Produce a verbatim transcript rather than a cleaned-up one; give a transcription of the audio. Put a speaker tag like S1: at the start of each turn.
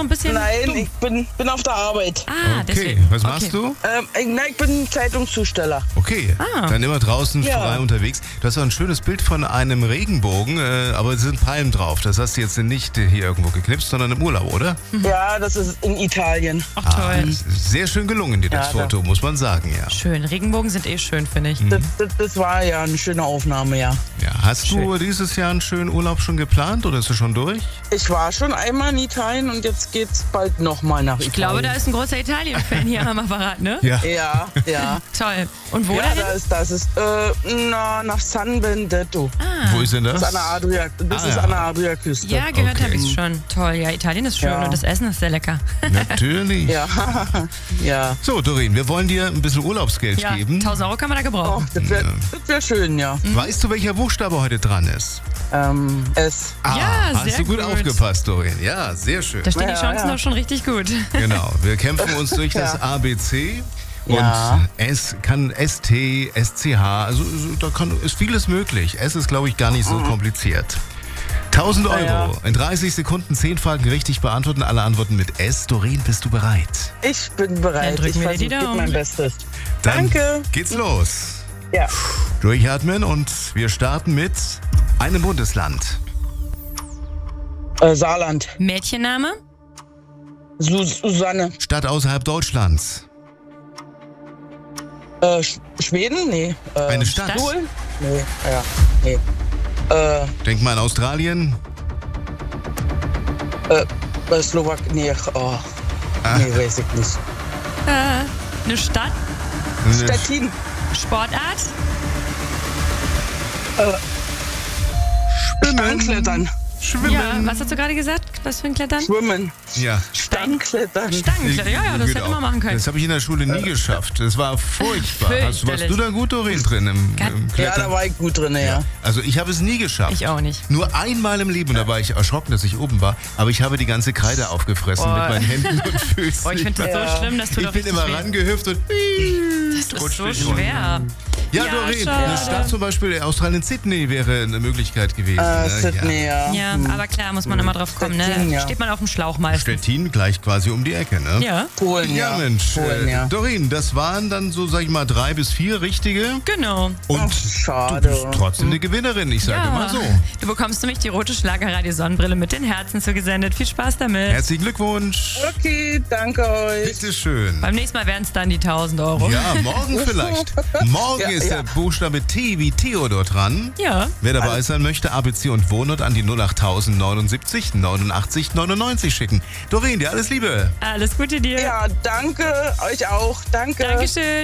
S1: ein bisschen
S2: Nein,
S1: dumm?
S2: ich bin, bin auf der Arbeit.
S1: Ah,
S3: Okay,
S1: deswegen.
S3: was machst
S1: okay.
S3: du?
S2: Ähm, ich, nein, ich bin Zeitungszusteller.
S3: Okay,
S1: Ah.
S3: dann immer draußen
S2: Ja.
S3: frei unterwegs. Du hast auch ein schönes Bild von einem Regenbogen, äh, aber es sind Palmen drauf. Das hast du jetzt nicht äh, hier irgendwo geknipst, sondern im Urlaub, oder?
S2: Ja, das ist in Italien.
S1: Ach, toll.
S3: Ah, sehr schön gelungen dir das
S2: Ja,
S3: Foto, muss man sagen, ja.
S1: Schön. Regenbogen sind eh schön, finde ich.
S2: Das, das, das war ja eine schöne Aufnahme, ja.
S3: ja. Hast du dieses Jahr einen schönen Urlaub schon geplant oder ist du schon durch?
S2: Ich war schon einmal in Italien und jetzt geht's bald nochmal nach Italien.
S1: Ich glaube, da ist ein großer Italien-Fan hier am Apparat, ne?
S3: Ja.
S2: Ja, ja.
S1: Toll. Und wo
S2: ja,
S1: dahin?
S2: da ist das. Ist, äh, na, nach San Benedetto.
S3: Wo ist denn das?
S2: Das ist an der Adria, das
S3: Ah,
S2: ist
S3: ja.
S2: an der Adriaküste.
S1: Ja, gehört
S3: Okay.
S1: habe ich schon. Toll, ja, Italien ist schön
S2: Ja.
S1: und das Essen ist sehr lecker.
S3: Natürlich.
S2: Ja, ja.
S3: So, Doreen, wir wollen dir ein bisschen Urlaubsgeld
S1: Ja,
S3: geben.
S1: tausend Euro kann man da
S2: Oh,
S1: gebrauchen.
S2: das wäre wär schön, ja.
S3: Weißt du, welcher Buchstabe heute dran ist?
S2: Ähm, es.
S3: Ah,
S1: Ja,
S3: hast
S1: sehr
S3: du gut,
S1: gut.
S3: aufgepasst, Doreen. Ja, sehr schön.
S1: Da stehen die
S2: Ja,
S1: Chancen
S2: ja.
S1: doch schon richtig gut.
S3: Genau, wir kämpfen uns durch das
S2: Ja.
S3: A B C. Und
S2: Ja.
S3: S kann S T, S C H, also so- da kann, ist vieles möglich. S ist, glaube ich, gar nicht so kompliziert. tausend Euro.
S2: Ja.
S3: In dreißig Sekunden zehn Fragen richtig beantworten. Alle Antworten mit S. Doreen, bist du bereit?
S2: Ich bin bereit.
S1: Dann drücken
S2: ich
S1: wir dir
S2: versuche
S1: die Daumen.
S2: mein Bestes.
S3: Dann
S2: Danke.
S3: geht's los.
S2: Ja.
S3: Durchatmen und wir starten mit einem Bundesland.
S2: Äh, Saarland.
S1: Mädchenname?
S2: Su Susanne.
S3: Stadt außerhalb Deutschlands.
S2: Äh, Sch Schweden? Nee. Äh,
S3: Eine Stadt.
S1: Stadt?
S2: Polen? Nee. Ja. Nee. Äh,
S3: Denk mal an Australien.
S2: äh, Slowak. Nee. Oh.
S3: Ah.
S2: Nee, weiß ich nicht.
S1: Äh, eine Stadt?
S2: Stettin.
S1: Sportart?
S2: Steinklettern.
S3: Schwimmen.
S1: Ja, was hast du gerade gesagt? Was für ein Klettern?
S2: Schwimmen.
S3: Ja.
S2: Steinklettern.
S1: Stangenklettern, ja, ja, das hätte
S3: Genau.
S1: man machen können.
S3: Das habe ich in der Schule nie geschafft. Das war furchtbar. Hast, warst
S1: Fürchterlich.
S3: du da gut, Doreen, drin im,
S1: Gott.
S3: im
S2: Ja,
S3: Klettern?
S2: da war ich gut drin, ja.
S3: Also ich habe es nie geschafft.
S1: Ich auch nicht.
S3: Nur einmal im Leben, da war ich erschrocken, dass ich oben war, aber ich habe die ganze Kreide aufgefressen
S1: Oh.
S3: mit meinen Händen und Füßen.
S1: Boah, ich finde das
S2: Ja.
S1: so schlimm, das tut
S3: ich
S1: doch
S3: bin
S1: richtig
S3: immer
S1: weh.
S3: rangehüpft und
S1: Das ist
S3: rutscht
S1: so
S3: ich runter.
S1: schwer.
S3: Ja,
S1: Ja,
S3: Doreen,
S1: schade.
S3: eine Stadt zum Beispiel, Australien, Sydney wäre eine Möglichkeit gewesen.
S2: Äh,
S3: ne?
S2: Sydney, ja.
S1: Ja,
S2: Hm.
S1: aber klar, muss man immer drauf kommen, ne?
S2: Stettin, ja.
S1: Steht man auf dem Schlauch meistens.
S3: Stettin gleich quasi um die Ecke, ne?
S1: Ja,
S2: Polen,
S3: Ja,
S2: ja.
S3: Mensch.
S2: Polen,
S3: äh,
S2: ja.
S3: Doreen, das waren dann so, sag ich mal, drei bis vier richtige.
S1: genau.
S3: Und
S2: Ach,
S3: du
S2: schade.
S3: bist trotzdem eine Gewinnerin, ich sage
S1: Ja,
S3: mal so.
S1: du bekommst nämlich die rote Schlagerradio-Sonnenbrille mit den Herzen zugesendet. Viel Spaß damit.
S3: Herzlichen Glückwunsch.
S2: Okay, danke euch.
S3: Bitteschön.
S1: Beim nächsten Mal wären es dann die tausend Euro.
S3: Ja, morgen vielleicht. Morgen
S2: Ja,
S3: ist
S2: ja.
S3: der Buchstabe T wie Theodor dran.
S1: Ja.
S3: Wer dabei sein möchte, A B C und Wohnort an die null acht neunundsiebzig neunundachtzig neunundneunzig schicken. Doreen, dir alles Liebe.
S1: Alles Gute dir.
S2: Ja, danke. Euch auch. Danke.
S1: Dankeschön.